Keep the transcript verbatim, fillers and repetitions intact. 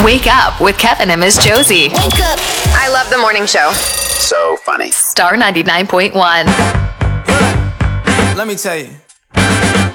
Wake up with Kevin and Miss Josie. Wake up. I love the morning show. So funny. Star ninety-nine point one. Let me tell you.